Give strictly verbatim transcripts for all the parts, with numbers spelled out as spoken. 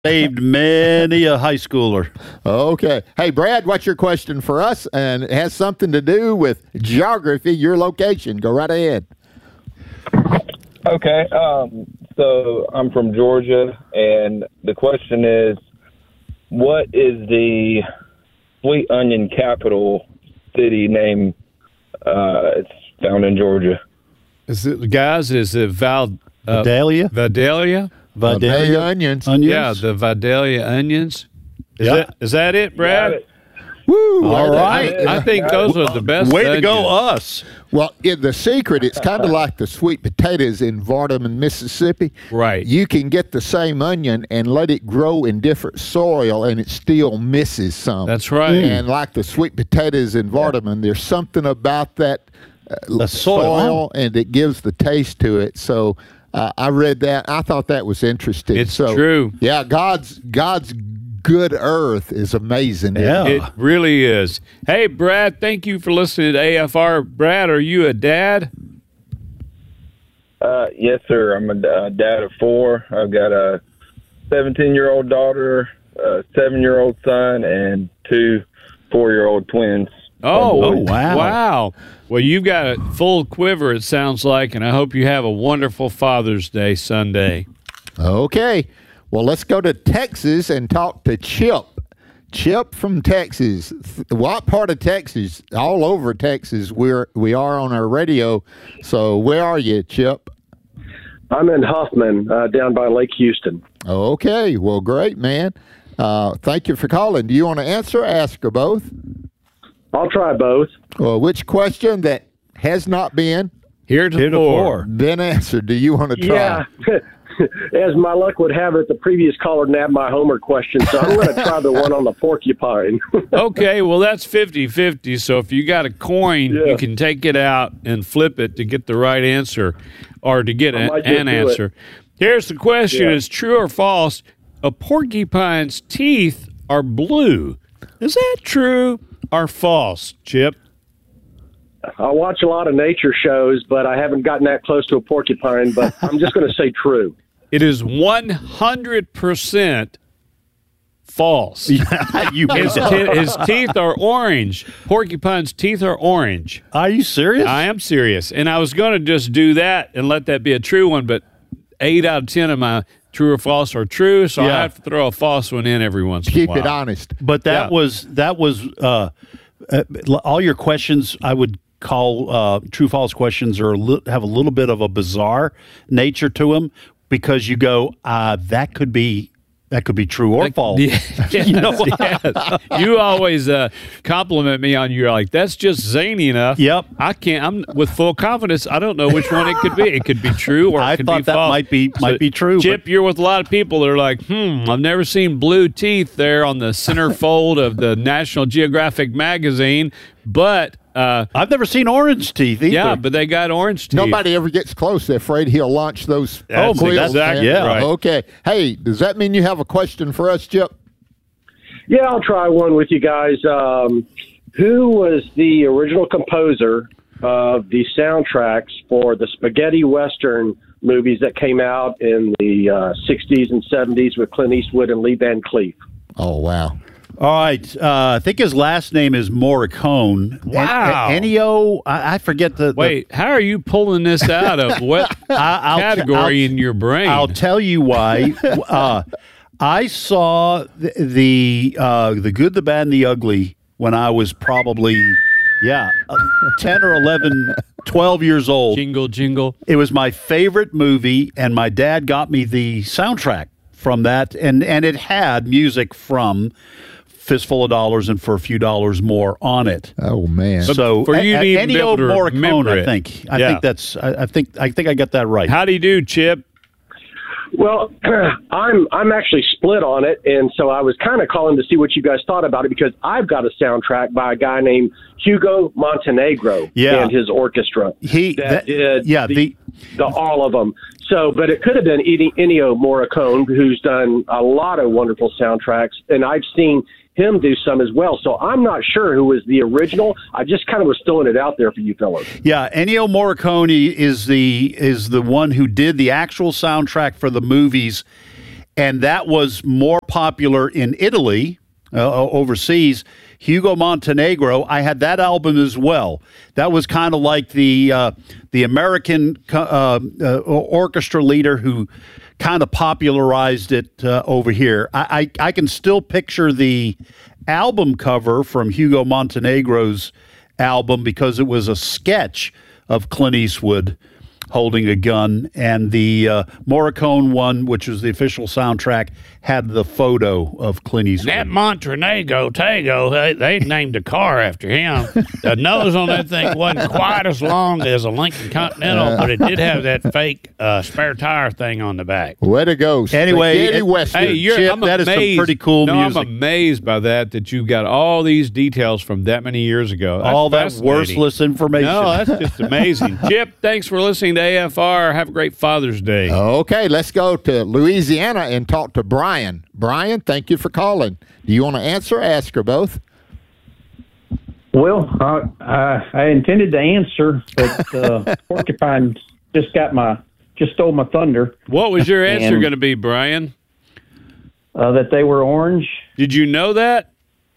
saved many a high schooler. Okay. Hey, Brad, what's your question for us? And it has something to do with geography, your location. Go right ahead. Okay. Um, so I'm from Georgia, and the question is, what is the Sweet Onion capital city name? Uh, it's found in Georgia. Is it, guys, is it Val, uh, Vidalia? Vidalia? Vidalia onions. onions. Yeah, the Vidalia onions. Is, Yeah. that, is that it, Brad? Got it. Woo! All right. I, I think those are the best Way to go, onions. us. Well, in the secret, it's kind of like the sweet potatoes in Vardaman, Mississippi. Right. You can get the same onion and let it grow in different soil, and it still misses some. That's right. And like the sweet potatoes in Vardaman, there's something about that uh, The soil. and it gives the taste to it. So uh, I read that. I thought that was interesting. It's so, true. Yeah, God's God's good earth is amazing. Yeah. It really is. Hey, Brad, thank you for listening to A F R. Brad, are you a dad? Uh, yes, sir. I'm a uh, dad of four. I've got a seventeen-year-old daughter, a seven-year-old son, and two four-year-old twins. Oh, Oh, wow. Wow. Well, you've got a full quiver, it sounds like, and I hope you have a wonderful Father's Day Sunday. Okay. Well, let's go to Texas and talk to Chip. Chip from Texas. What part of Texas? All over Texas. We're we are on our radio. So where are you, Chip? I'm in Huffman, uh, down by Lake Houston. Okay. Well, great, man. Uh, thank you for calling. Do you want to answer, ask, or both? I'll try both. Well, which question that has not been Heretofore. Heretofore. been answered do you want to try? Yeah. As my luck would have it, the previous caller nabbed my Homer question, so I'm going to try the one on the porcupine. Okay, well, that's fifty-fifty, so if you got a coin, Yeah. you can take it out and flip it to get the right answer or to get I a, might just an do answer. Here's the question. Yeah. Is true or false, a porcupine's teeth are blue? Is that true or false, Chip? I watch a lot of nature shows, but I haven't gotten that close to a porcupine, but I'm just going to say true. It is one hundred percent false. you His, te- his teeth are orange. Porcupine's teeth are orange. Are you serious? I am serious. And I was going to just do that and let that be a true one, but eight out of ten of my true or false are true, so Yeah. I have to throw a false one in every once in a Keep while. it honest. But that Yeah. was that was uh, uh, all your questions. I would call uh, true false questions are a li- have a little bit of a bizarre nature to them because you go uh, that could be that could be true or false. Yes, You know? yes. You always uh, compliment me on you're like, that's just zany enough. Yep. I can't, I'm with full confidence. I don't know which one it could be. It could be true or it I could thought be that false. might be- might be true, Chip, but- you're with a lot of people that are like, hmm, I've never seen blue teeth there on the center fold of the National Geographic magazine, but uh, I've never seen orange teeth either. yeah, but they got orange teeth. Nobody ever gets close. They're afraid he'll launch those. That's quills, exactly man. right. Okay. Hey, does that mean you have a question for us, Chip? Yeah, I'll try one with you guys. Um, who was the original composer of the soundtracks for the spaghetti western movies that came out in the uh, sixties and seventies with Clint Eastwood and Lee Van Cleef? Oh, wow. All right. Uh, I think his last name is Morricone. Wow. En- Ennio, I, I forget the, the Wait, how are you pulling this out of what I- I'll t- category I'll- in your brain? I'll tell you why. uh, I saw the the, uh, the Good, the Bad, and the Ugly when I was probably, yeah, uh, ten or eleven, twelve years old. jingle, jingle. It was my favorite movie, and my dad got me the soundtrack from that, and, and it had music from Fistful of Dollars and For a Few Dollars More on it. Oh, man. So for you to a- even be Ennio able to remember Morricone, I it. think. I Yeah. think that's. I, I think. I think I got that right. How do you do, Chip? Well, I'm I'm actually split on it, and so I was kind of calling to see what you guys thought about it because I've got a soundtrack by a guy named Hugo Montenegro Yeah. and his orchestra. He. that, that- did yeah. the, The. the all of them. So, but it could have been Ennio Ennio Morricone, who's done a lot of wonderful soundtracks, and I've seen him do some as well. So I'm not sure who was the original. I just kind of was throwing it out there for you fellows. Yeah, Ennio Morricone is the is the one who did the actual soundtrack for the movies, and that was more popular in Italy, uh, overseas. Hugo Montenegro, I had that album as well. That was kind of like the uh, the American uh, uh, orchestra leader who kind of popularized it uh, over here. I, I, I can still picture the album cover from Hugo Montenegro's album because it was a sketch of Clint Eastwood holding a gun, and the uh, Morricone one, which was the official soundtrack, had the photo of Clint Eastwood. That Montenegro Tego, they, they named a car after him. The nose on that thing wasn't quite as long as a Lincoln Continental, but it did have that fake uh, spare tire thing on the back. Way to go. Anyway, Spaghetti it- Western. Hey, you're, Chip, I'm that is some amazed. pretty cool no, music. I'm amazed by that, that you got all these details from that many years ago. That's All that fascinating. worthless information. No, that's just amazing. Chip, thanks for listening to A F R. Have a great Father's Day. Okay, let's go to Louisiana and talk to Brian. Brian, thank you for calling. Do you want to answer or ask her both? Well, I, I, I intended to answer, but uh, Porcupine just got my just stole my thunder. What was your answer And- going to be, Brian? Uh, that they were orange. Did you know that?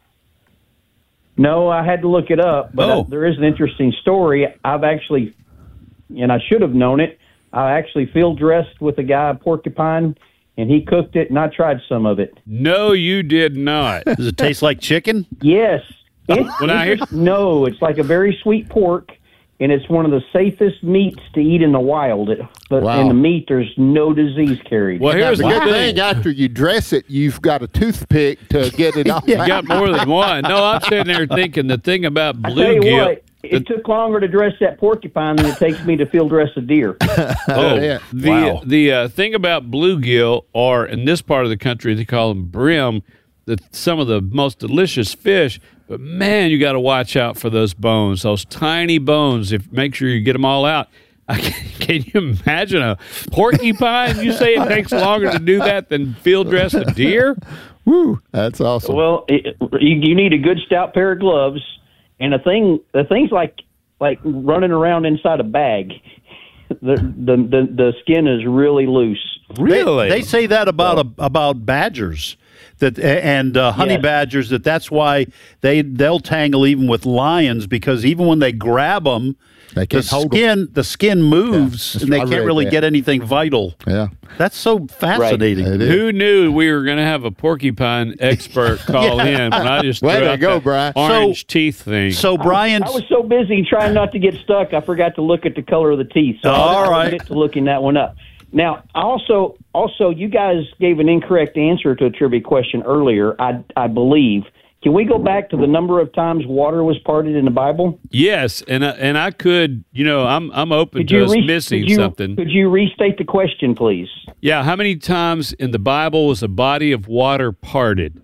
No, I had to look it up, but Oh. uh, there is an interesting story. I've actually, and I should have known it. I actually field dressed with a guy at Porcupine, and he cooked it, and I tried some of it. No, you did not. Does it taste like chicken? Yes. It, When I hear- it's- no, it's like a very sweet pork, and it's one of the safest meats to eat in the wild. It, but Wow. in the meat, there's no disease carried. Well, here's the the good thing. thing, after you dress it, you've got a toothpick to get it off. You got more than one. No, I'm sitting there thinking the thing about I tell you bluegill. what, it took longer to dress that porcupine than it takes me to field dress a deer. Oh, Yeah. the Wow. the uh, thing about bluegill, or in this part of the country they call them brim, the some of the most delicious fish. But man, you got to watch out for those bones, those tiny bones. If make sure you get them all out. I can, can you imagine a porcupine? You say it takes longer to do that than field dress a deer? Woo, that's awesome. Well, it, you, you need a good stout pair of gloves, and a thing. The thing's like like running around inside a bag. The the the, the skin is really loose. Really? They, they say that about a, about badgers that and uh, honey Yes. badgers that that's why they they'll tangle even with lions because even when they grab them, They the can't hold 'em. skin the skin moves Yeah, and they I can't read really that. get anything vital. yeah. That's so fascinating. It is. Who knew we were going to have a porcupine expert call in when I just Way threw to out go, that Brian. orange So- teeth thing? So Brian, I was so busy trying not to get stuck, I forgot to look at the color of the teeth. So All I'll, I'll right. get to looking that one up. Now, also, also, you guys gave an incorrect answer to a trivia question earlier. I, I believe. Can we go back to the number of times water was parted in the Bible? Yes, and I, and I could, you know, I'm I'm open Could to you us re- missing could you, something. Could you restate the question, please? Yeah, how many times in the Bible was a body of water parted?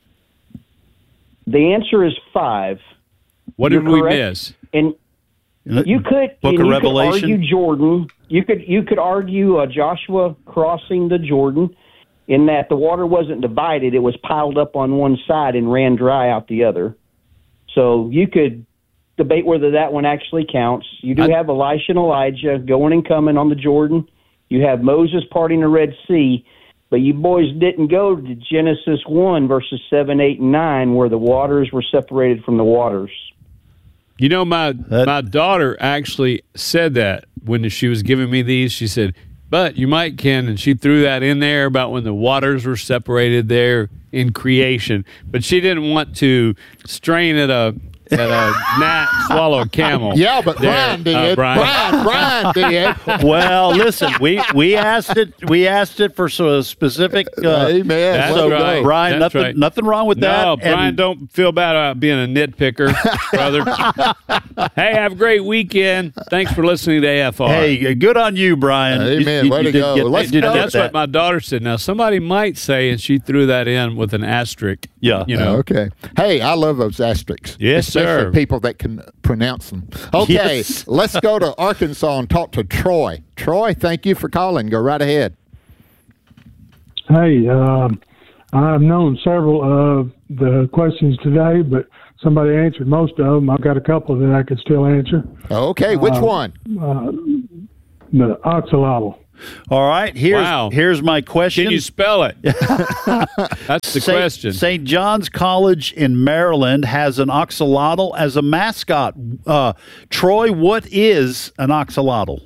The answer is five. What You're did we correct. miss? And you could Book and of you Revelation? could argue Jordan. You could you could argue uh, Joshua crossing the Jordan, in that the water wasn't divided; it was piled up on one side and ran dry out the other. So you could debate whether that one actually counts. You do I- have Elisha and Elijah going and coming on the Jordan. You have Moses parting the Red Sea, but you boys didn't go to Genesis one verses seven, eight, and nine, where the waters were separated from the waters. You know, my That- my daughter actually said that when she was giving me these. She said, "But you might, Ken," and she threw that in there about when the waters were separated there in creation. But she didn't want to strain at a at a gnat swallow a camel. Yeah, but There, Brian did. uh, Brian. Brian, Brian did. well, listen, we we asked it we asked it for so specific. Uh, Amen. That's so right. Brian, That's nothing right. nothing wrong with that. No, and- Brian, don't feel bad about being a nitpicker, brother. Hey, have a great weekend. Thanks for listening to A F R. Hey, good on you, Brian. Amen. You, Way you to did go. get- Let's you did go. get That's that. what my daughter said. Now, somebody might say, and she threw that in with an asterisk. Yeah. You know. Okay. Hey, I love those asterisks. Yes, Especially sir. people that can pronounce them. Okay, Yes. let's go to Arkansas and talk to Troy. Troy, thank you for calling. Go right ahead. Hey, um, I've known several of the questions today, but somebody answered most of them. I've got a couple that I could still answer. Okay, which one? The oxalotl. All right. Here's Wow. here's my question. Can you spell it? That's the Saint- question. Saint John's College in Maryland has an oxalotl as a mascot. Uh, Troy, what is an oxalotl?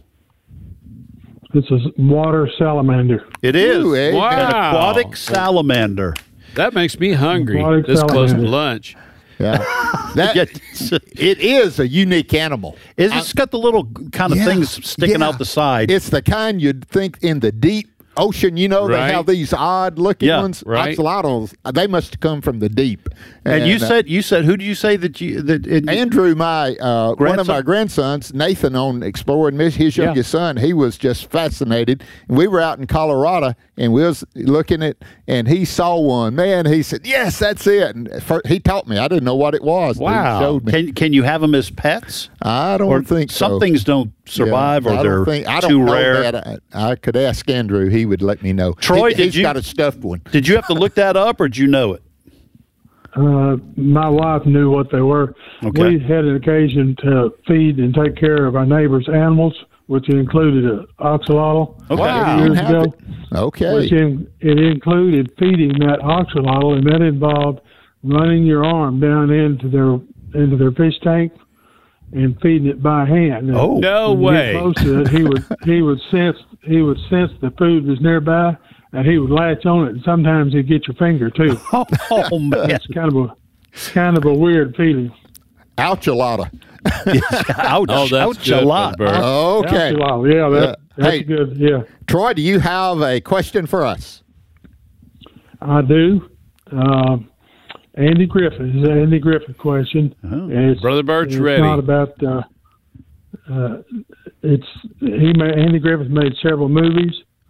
It's a water salamander. It is Ooh, eh? an Wow. aquatic salamander. That makes me hungry Aquatic this close to salamander. lunch. Yeah. That, Yeah, it is a unique animal. Is it's got the little kind of Yeah, things sticking yeah. out the side. It's the kind you'd think in the deep ocean, you know, Right. they have these odd looking Yeah, ones. right. Axolotls, they must have come from the deep. and you uh, said you said who did you say that you that it, Andrew, my uh, one of Grandson? my grandsons, Nathan, on Exploring Mich- his Yeah. youngest son, he was just fascinated. We were out in Colorado, and we was looking at, and he saw one. Man, he said, "Yes, that's it." And fir- he taught me. I didn't know what it was. but He wow? showed me. Can can you have them as pets? I don't Or think so. some things don't survive, Yeah, or I they're don't think, I don't too know rare. That. I, I could ask Andrew; he would let me know. Troy, he, did he's you- got a stuffed one. Did you have to look that up, or did you know it? Uh, my wife knew what they were. Okay. We had an occasion to feed and take care of our neighbors' animals, which included an oxalotl. Okay. Wow, Years you have ago. it. Okay. Which in, it included feeding that oxalotl, and that involved running your arm down into their into their fish tank and feeding it by hand. And Oh. No when you way. get close to it, he would he would sense he would sense the food was nearby, and he would latch on it. And sometimes he'd get your finger too. Oh man! It's kind of a kind of a weird feeling. Ouchalata. Ouch! Oh, that's Ouch good, a lot. Bert. Okay. Oxalotl, yeah, that, Yeah. that's Hey. good. Yeah, Troy, do you have a question for us? I do. Um, Andy Griffith is an Andy Griffith question. Oh. It's, Brother Bert's it's ready. not about. Uh, uh, it's he made, Andy Griffith made several movies,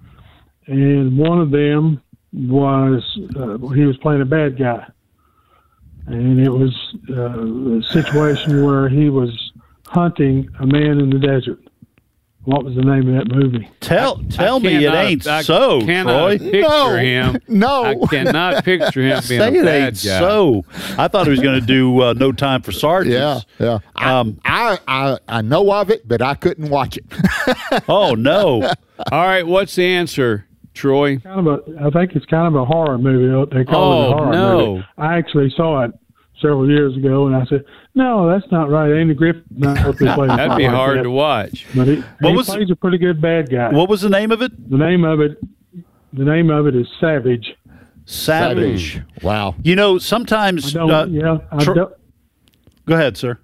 and one of them was uh, he was playing a bad guy, and it was uh, a situation where he was hunting a man in the desert. What was the name of that movie? Tell tell I me it cannot- ain't I so, cannot Troy. picture No. him. No. I cannot picture him being Say a it bad ain't guy. so. I thought he was going to do uh, No Time for Sergeants. Yeah, yeah. I, Um, I, I I know of it, but I couldn't watch it. Oh no! All right, what's the answer, Troy? Kind of a, I think it's kind of a horror movie. They call it Oh, a horror no. movie. I actually saw it several years ago, and I said, "No, that's not right." Andy Griffith, not what they play. That'd be like hard that. to watch. But he, What he was- plays a pretty good bad guy. What was the name of it? The name of it, the name of it is Savage. Savage. Wow. You know, I sometimes. don't, Uh, yeah, I Tro- don't, Go ahead, sir.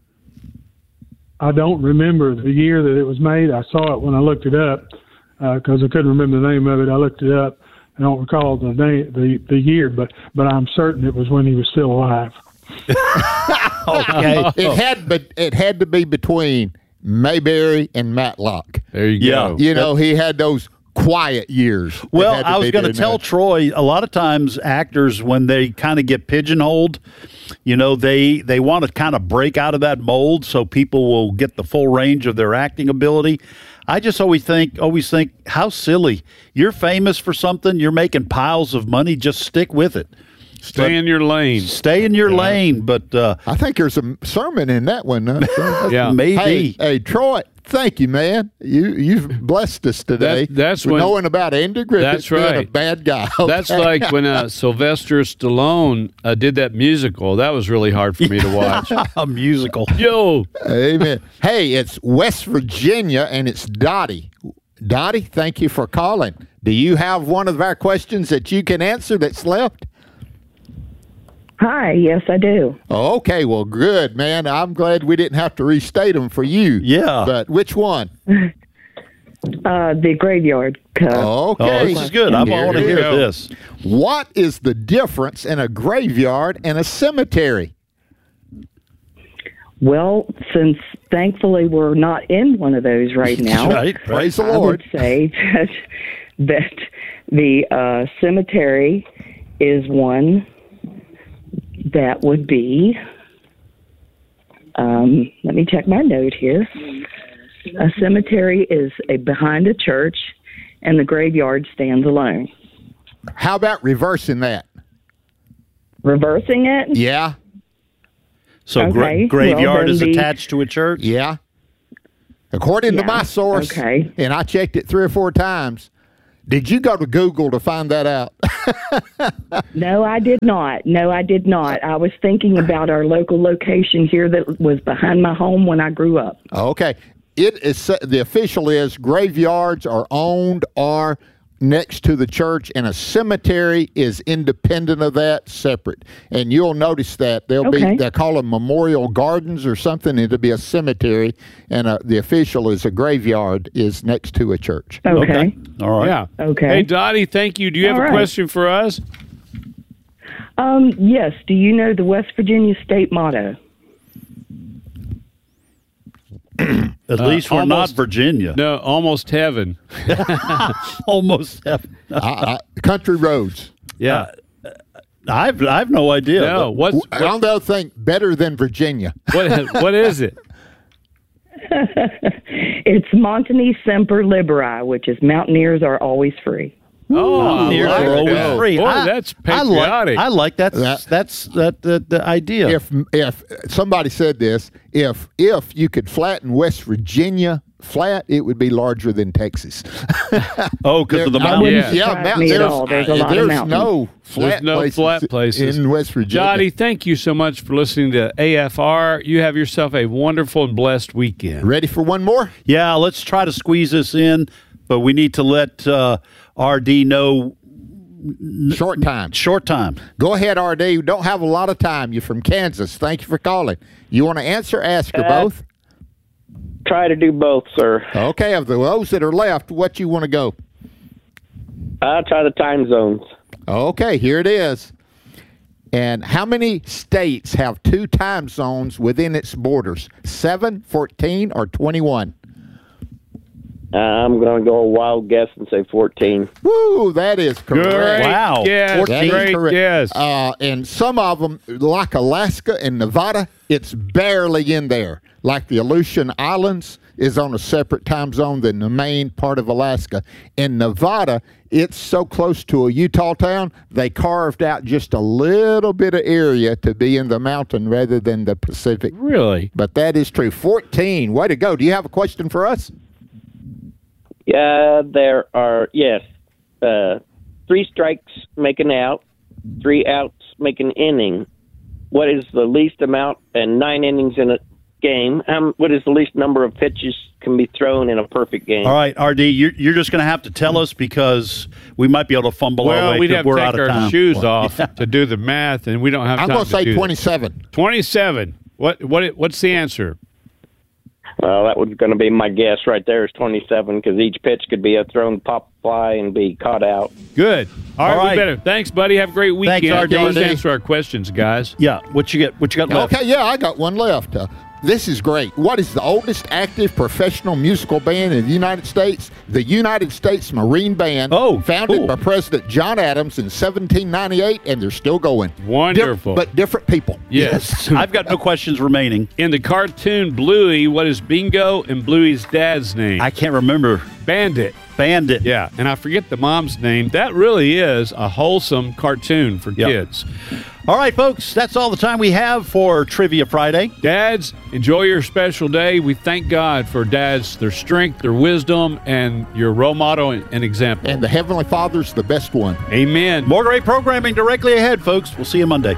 I don't remember the year that it was made. I saw it when I looked it up because I couldn't remember the name of it. I looked it up. I don't recall the name, the the year, but but I'm certain it was when he was still alive. Okay. It had, but it had to be between Mayberry and Matlock. There you Yeah. go. You know, he had those quiet years. It Well, had I was be going to there. tell Troy. A lot of times, actors when they kind of get pigeonholed, you know, they they want to kind of break out of that mold so people will get the full range of their acting ability. I just always think, always think, how silly! You're famous for something. You're making piles of money. Just stick with it. Stay in your lane. Stay in your lane. But uh, I think there's a sermon in that one. huh? Yeah. maybe. Hey, hey, Troy, thank you, man. You you've blessed us today. That- that's with when- knowing about Andy Griffith That's being a right. bad guy. That's Okay. like when uh, Sylvester Stallone uh, did that musical. That was really hard for me to watch. a musical. Yo, Amen. Hey, it's West Virginia, and it's Dottie. Dottie, thank you for calling. Do you have one of our questions that you can answer that's left? Hi, yes, I do. Oh, okay, well, good, man. I'm glad we didn't have to restate them for you. Yeah. But which one? Uh, the graveyard cup. Oh, Okay. this is good. I Here want to we hear go. this. What is the difference in a graveyard and a cemetery? Well, since thankfully we're not in one of those right now, Right. right. Praise the I Lord. would say that that the uh, cemetery is one that would be. Um, let me check my note here. A cemetery is a behind a church, and the graveyard stands alone. How about reversing that? Reversing it, Yeah, So gra- Okay, graveyard well, then is the- attached to a church. yeah. According Yeah, to my source, okay. and I checked it three or four times. Did you go to Google to find that out? No, I did not. No, I did not. I was thinking about our local location here that was behind my home when I grew up. Okay. It is the official is graveyards are owned or next to the church, and a cemetery is independent of that, separate. And you'll notice that they'll Okay. be they call them memorial gardens or something. It'll be a cemetery, and uh the official is a graveyard is next to a church. Okay. All right. Yeah. Okay. Hey, Dottie, thank you. Do you have All a right. question for us? Um, yes. Do you know the West Virginia state motto? At least we're not almost- Virginia. No, almost heaven. Almost. Have, I, I, country roads. Yeah. I've I've no idea. No, what's I don't know think better than Virginia. what, what is it? It's Montani Semper Liberi, which is Mountaineers are always free. Oh, Near like are always that. free. Boy, I- that's I like, patriotic. I like that. That- That's that the, the idea. If if somebody said this, if if you could flatten West Virginia flat, it would be larger than Texas. oh, because of the I mountains. wouldn't- Yeah. yeah, surprise mountain- me at there's, all. There's a lot of there's mountains. no flat There's no places flat places. in West Virginia. Johnny, thank you so much for listening to A F R. You have yourself a wonderful and blessed weekend. Ready for one more? Yeah, let's try to squeeze this in, but we need to let uh, R D know Short time. short time. Go ahead, R D. You don't have a lot of time. You're from Kansas. Thank you for calling. You want to answer, ask, or Uh, both? Try to do both, sir. Okay, of those that are left, what you want to go? I'll try the time zones. Okay, here it is. And how many states have two time zones within its borders? Seven, fourteen, or twenty-one? Uh, I'm going to go a wild guess and say fourteen. Woo, that is correct. Great Wow. guess. That is Great correct. guess. Uh, and some of them, like Alaska and Nevada, it's barely in there. Like the Aleutian Islands is on a separate time zone than the main part of Alaska. In Nevada, it's so close to a Utah town, they carved out just a little bit of area to be in the mountain rather than the Pacific. Really? But that is true. fourteen. Way to go. Do you have a question for us? Yeah, there are, yes, uh, three strikes make an out, three outs make an inning. What is the least amount and nine innings in a game? Um, what is the least number of pitches can be thrown in a perfect game? All right, R D, you're, you're just going to have to tell us because we might be able to fumble our Well, way we'd 'cause have we're to out take of our time. shoes off to do the math, and we don't have I'm time going to to say do that. twenty-seven. twenty-seven. What? What? What's the answer? Well, that was going to be my guess right there is twenty-seven because each pitch could be a thrown pop fly and be caught out. Good. All right, All we right. better. Thanks, buddy. Have a great weekend. Thanks, R D. Always answer our questions, guys. Yeah, what you get? What you got left? Okay, yeah, I got one left. Uh, this is great. What is the oldest active professional musical band in the United States? The United States Marine Band. Oh, founded cool. by President John Adams in seventeen ninety-eight, and they're still going. Wonderful. Diff- but different people. Yes. I've got no questions remaining. In the cartoon Bluey, what is Bingo and Bluey's dad's name? I can't remember. Bandit. Bandit. Yeah, and I forget the mom's name. That really is a wholesome cartoon for Yep. kids. All right, folks, that's all the time we have for Trivia Friday. Dads, enjoy your special day. We thank God for dads, their strength, their wisdom, and your role model and, and example. And the Heavenly Father's the best one. Amen. More great programming directly ahead, folks. We'll see you Monday.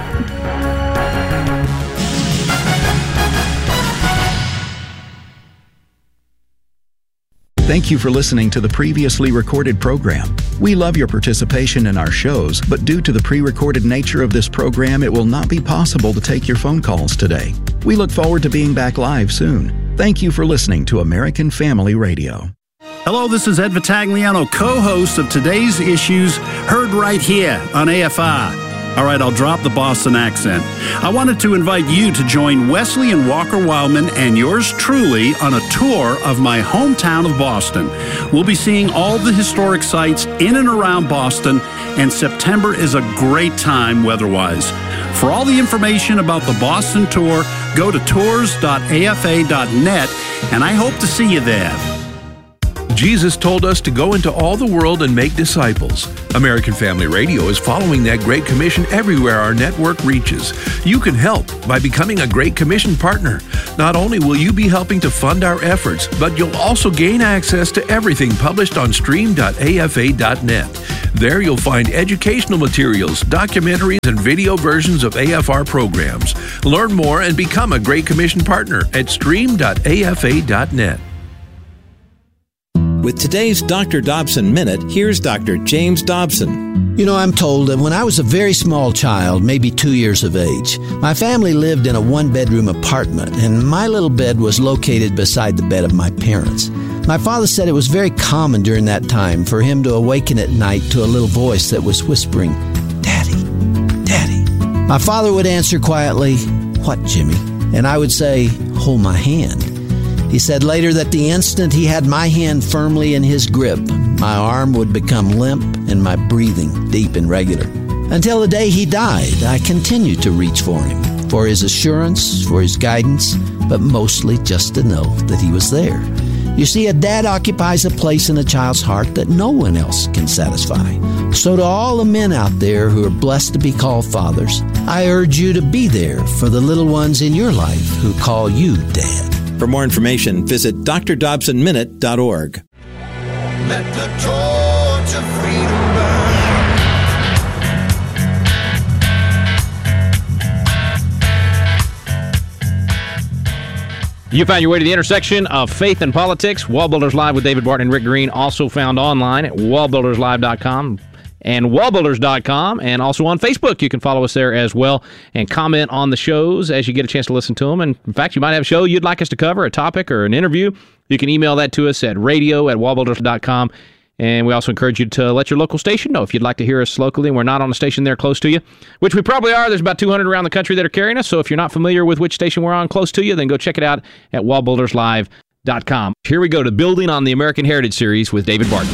Thank you for listening to the previously recorded program. We love your participation in our shows, but due to the pre-recorded nature of this program, it will not be possible to take your phone calls today. We look forward to being back live soon. Thank you for listening to American Family Radio. Hello, this is Ed Vitagliano, co-host of today's issues, heard right here on A F R. All right, I'll drop the Boston accent. I wanted to invite you to join Wesley and Walker Wildman and yours truly on a tour of my hometown of Boston. We'll be seeing all the historic sites in and around Boston, and September is a great time weather-wise. For all the information about the Boston tour, go to tours dot a f a dot net, and I hope to see you there. Jesus told us to go into all the world and make disciples. American Family Radio is following that Great Commission everywhere our network reaches. You can help by becoming a Great Commission partner. Not only will you be helping to fund our efforts, but you'll also gain access to everything published on stream dot a f a dot net. There you'll find educational materials, documentaries, and video versions of A F R programs. Learn more and become a Great Commission partner at stream dot a f a dot net. With today's Doctor Dobson Minute, here's Doctor James Dobson. You know, I'm told that when I was a very small child, maybe two years of age, my family lived in a one-bedroom apartment, and my little bed was located beside the bed of my parents. My father said it was very common during that time for him to awaken at night to a little voice that was whispering, "Daddy, Daddy." My father would answer quietly, "What, Jimmy?" And I would say, "Hold my hand." He said later that the instant he had my hand firmly in his grip, my arm would become limp and my breathing deep and regular. Until the day he died, I continued to reach for him, for his assurance, for his guidance, but mostly just to know that he was there. You see, a dad occupies a place in a child's heart that no one else can satisfy. So to all the men out there who are blessed to be called fathers, I urge you to be there for the little ones in your life who call you Dad. For more information, visit d r dobson minute dot org. Let the torch of freedom burn. You found your way to the intersection of faith and politics. Wall Builders Live with David Barton and Rick Green, also found online at wall builders live dot com and wall builders dot com, and also on Facebook. You can follow us there as well and comment on the shows as you get a chance to listen to them. And in fact, you might have a show you'd like us to cover, a topic or an interview. You can email that to us at radio at wall builders dot com. And we also encourage you to let your local station know if you'd like to hear us locally and we're not on a station there close to you, which we probably are. There's about two hundred around the country that are carrying us. So if you're not familiar with which station we're on close to you, then go check it out at wall builders live dot com. Here we go to Building on the American Heritage series with David Barton.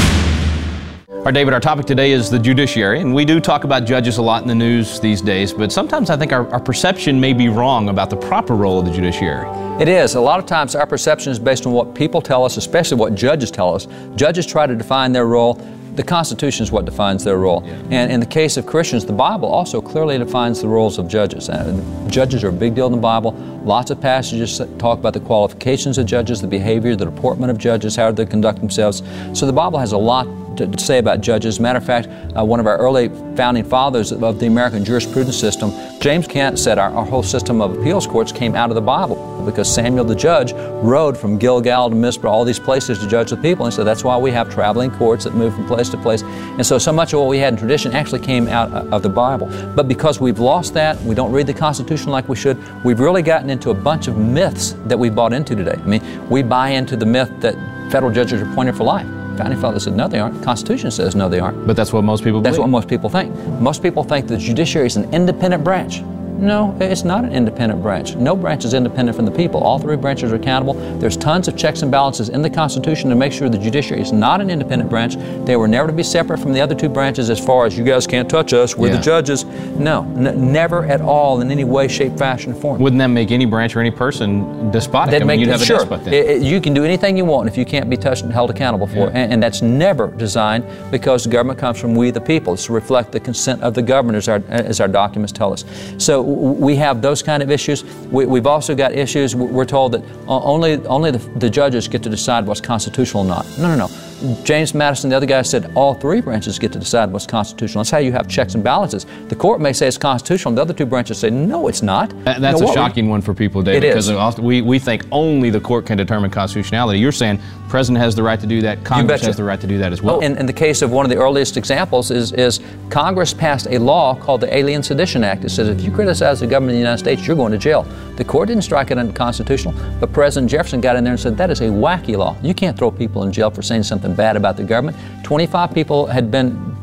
Our David, our topic today is the judiciary, and we do talk about judges a lot in the news these days, but sometimes I think our, our perception may be wrong about the proper role of the judiciary. It is. A lot of times our perception is based on what people tell us, especially what judges tell us. Judges try to define their role. The Constitution is what defines their role. Yeah. And in the case of Christians, the Bible also clearly defines the roles of judges. Uh, judges are a big deal in the Bible. Lots of passages talk about the qualifications of judges, the behavior, the deportment of judges, how they conduct themselves. So the Bible has a lot to say about judges. As a matter of fact, uh, one of our early founding fathers of the American jurisprudence system, James Kent, said our, our whole system of appeals courts came out of the Bible because Samuel the judge rode from Gilgal to Mizpah, all these places to judge the people. And so that's why we have traveling courts that move from place to place. And so so much of what we had in tradition actually came out of the Bible. But because we've lost that, we don't read the Constitution like we should, we've really gotten into a bunch of myths that we bought into today. I mean, we buy into the myth that federal judges are appointed for life. Founding fathers said no they aren't. The Constitution says no they aren't. But that's what most people believe. That's what most people think. Most people think the judiciary is an independent branch. No, it's not an independent branch. No branch is independent from the people. All three branches are accountable. There's tons of checks and balances in the Constitution to make sure the judiciary is not an independent branch. They were never to be separate from the other two branches as far as you guys can't touch us, we're yeah. the judges. No, n- never at all in any way, shape, fashion, or form. Wouldn't that make any branch or any person despotic? That'd I mean, make, you'd have sure. a despot then. It, it, you can do anything you want if you can't be touched and held accountable for yeah. it. And, and that's never designed because the government comes from we the people. It's to reflect the consent of the government as our, as our documents tell us. So we have those kind of issues. We, we've also got issues, we're told that only only the, the judges get to decide what's constitutional or not. No, no, no. James Madison, the other guy, said all three branches get to decide what's constitutional. That's how you have checks and balances. The court may say it's constitutional, the other two branches say, no, it's not. That, that's no, a shocking we, one for people, David, it because is. we, we think only the court can determine constitutionality. You're saying the president has the right to do that, Congress has the right to do that as well. well in, in the case of one of the earliest examples is, is Congress passed a law called the Alien Sedition Act. It says if you criticize the government of the United States, you're going to jail. The court didn't strike it unconstitutional, but President Jefferson got in there and said, that is a wacky law. You can't throw people in jail for saying something bad about the government. twenty-five people had been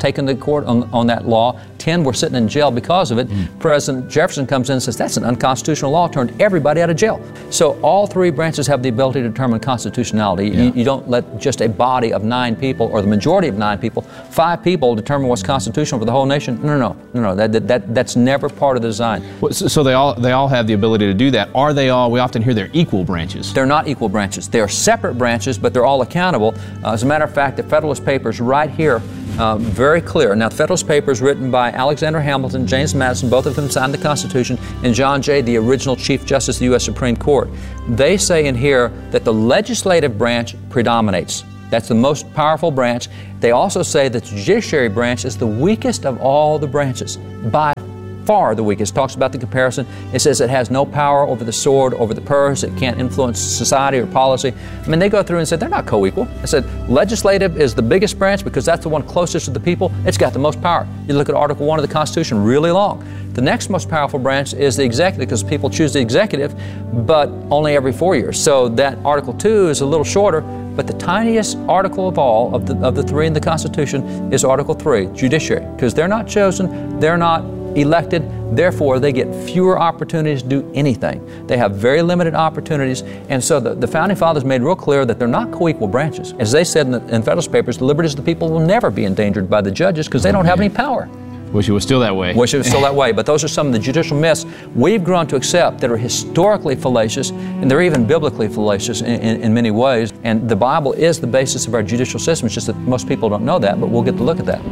taken to court on, on that law. ten were sitting in jail because of it. Mm. President Jefferson comes in and says, that's an unconstitutional law, turned everybody out of jail. So all three branches have the ability to determine constitutionality. Yeah. You, you don't let just a body of nine people, or the majority of nine people, five people determine what's constitutional for the whole nation. No, no, no, no, no. That, that, that, that's never part of the design. Well, so, so they all they all have the ability to do that. Are they all, we often hear they're equal branches. They're not equal branches. They are separate branches, but they're all accountable. Uh, as a matter of fact, the Federalist Papers right here, uh, very clear. Now, the Federalist Papers written by Alexander Hamilton, James Madison, both of them signed the Constitution, and John Jay, the original Chief Justice of the U S Supreme Court. They say in here that the legislative branch predominates. That's the most powerful branch. They also say that the judiciary branch is the weakest of all the branches, by far the weakest. Talks about the comparison. It says it has no power over the sword, over the purse. It can't influence society or policy. I mean, they go through and say they're not co-equal. I said legislative is the biggest branch because that's the one closest to the people. It's got the most power. You look at Article one of the Constitution, really long. The next most powerful branch is the executive because people choose the executive, but only every four years. So that Article two is a little shorter, but the tiniest article of all of the, of the three in the Constitution is Article three, judiciary, because they're not chosen, they're not elected, therefore they get fewer opportunities to do anything. They have very limited opportunities, and so the, the Founding Fathers made real clear that they're not co-equal branches. As they said in the in Federalist Papers, the liberties of the people will never be endangered by the judges because they don't have any power. Wish it was still that way. Wish it was still that way, but those are some of the judicial myths we've grown to accept that are historically fallacious, and they're even biblically fallacious in, in, in many ways. And the Bible is the basis of our judicial system. It's just that most people don't know that, but we'll get to look at that.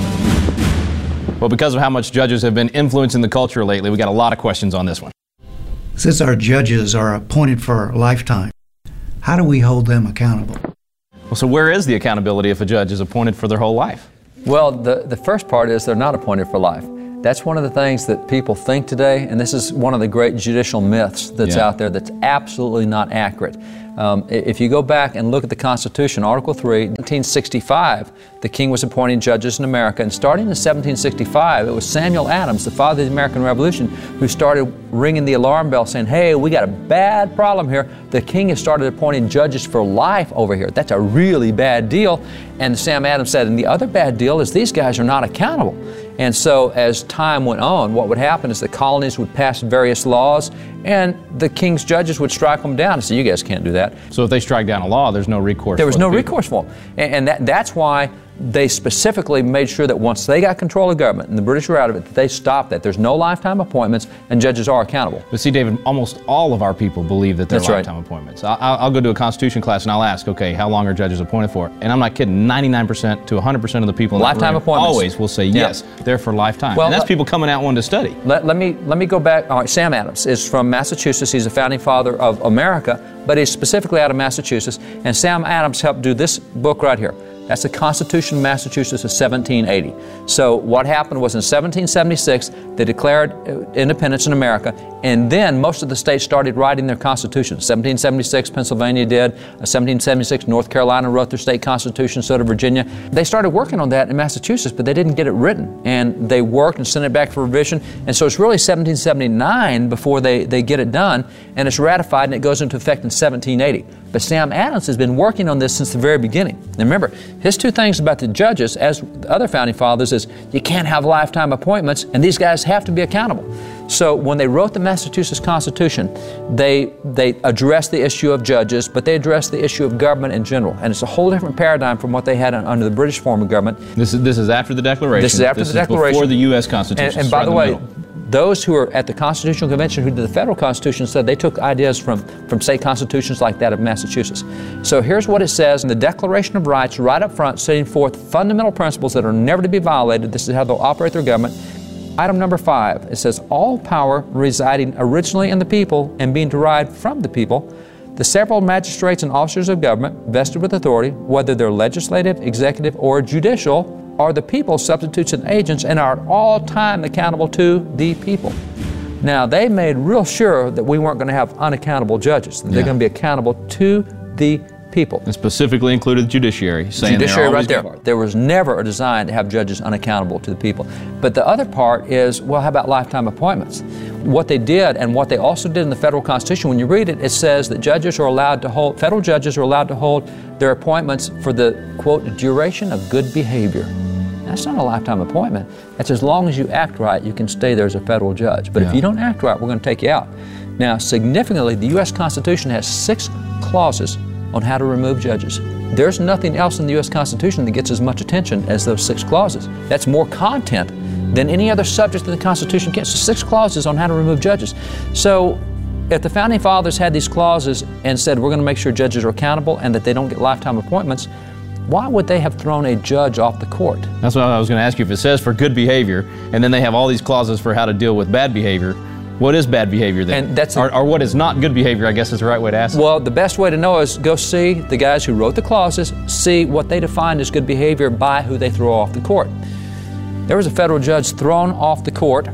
Well, because of how much judges have been influencing the culture lately, we got a lot of questions on this one. Since our judges are appointed for a lifetime, how do we hold them accountable? Well, so where is the accountability if a judge is appointed for their whole life? Well, the, the first part is they're not appointed for life. That's one of the things that people think today, and this is one of the great judicial myths that's yeah. out there that's absolutely not accurate. Um, if you go back and look at the Constitution, Article three, nineteen sixty-five, the king was appointing judges in America, and starting in seventeen sixty-five, it was Samuel Adams, the father of the American Revolution, who started ringing the alarm bell saying, hey, we got a bad problem here. The king has started appointing judges for life over here. That's a really bad deal. And Sam Adams said, and the other bad deal is these guys are not accountable. And so as time went on, what would happen is the colonies would pass various laws, and the king's judges would strike them down and say, you guys can't do that. So if they strike down a law, there's no recourse There was for no the recourse for them. And, and that, that's why they specifically made sure that once they got control of government and the British were out of it, that they stopped that. There's no lifetime appointments, and judges are accountable. But see, David, almost all of our people believe that they're That's lifetime right. appointments. I'll, I'll go to a Constitution class and I'll ask, okay, how long are judges appointed for? And I'm not kidding, ninety-nine percent to one hundred percent of the people in Lifetime that room appointments. always will say, yes, Yeah. they're for lifetime. Well, and that's let- people coming out wanting to study. Let, let me let me go back. All right, Sam Adams is from Massachusetts. He's a founding father of America, but he's specifically out of Massachusetts. And Sam Adams helped do this book right here. That's the Constitution of Massachusetts of seventeen eighty. So what happened was in seventeen seventy-six, they declared independence in America, and then most of the states started writing their constitutions. seventeen seventy-six, Pennsylvania did. seventeen seventy-six, North Carolina wrote their state constitution, so did Virginia. They started working on that in Massachusetts, but they didn't get it written. And they worked and sent it back for revision. And so it's really seventeen seventy-nine before they, they get it done, and it's ratified, and it goes into effect in seventeen eighty. But Sam Adams has been working on this since the very beginning. And remember, his two things about the judges, as the other founding fathers, is you can't have lifetime appointments, and these guys have to be accountable. So when they wrote the Massachusetts Constitution, they they addressed the issue of judges, but they addressed the issue of government in general. And it's a whole different paradigm from what they had under the British form of government. This is this is after the Declaration. This is after this the is Declaration. before the U S Constitution. And, and by the way, those who were at the Constitutional Convention who did the federal Constitution said they took ideas from, from state constitutions like that of Massachusetts. So here's what it says in the Declaration of Rights right up front, setting forth fundamental principles that are never to be violated. This is how they'll operate their government. Item number five, it says, all power residing originally in the people and being derived from the people, the several magistrates and officers of government vested with authority, whether they're legislative, executive, or judicial, are the people's substitutes and agents and are at all time accountable to the people. Now, they made real sure that we weren't going to have unaccountable judges. That they're Yeah. going to be accountable to the people. And specifically included the judiciary, saying Judiciary they're right always there. There was never a design to have judges unaccountable to the people. But the other part is, well, how about lifetime appointments? What they did, and what they also did in the federal Constitution, when you read it, it says that judges are allowed to hold, federal judges are allowed to hold their appointments for the, quote, duration of good behavior. That's not a lifetime appointment. That's as long as you act right, you can stay there as a federal judge. But Yeah. if you don't act right, we're going to take you out. Now, significantly, the U S Constitution has six clauses on how to remove judges. There's nothing else in the U S Constitution that gets as much attention as those six clauses. That's more content than any other subject in the Constitution gets. So six clauses on how to remove judges. So if the Founding Fathers had these clauses and said we're going to make sure judges are accountable and that they don't get lifetime appointments, why would they have thrown a judge off the court? That's what I was going to ask you. If it says for good behavior, and then they have all these clauses for how to deal with bad behavior, what is bad behavior then? And that's a, or, or what is not good behavior, I guess is the right way to ask it. Well, the best way to know is go see the guys who wrote the clauses, see what they defined as good behavior by who they throw off the court. There was a federal judge thrown off the court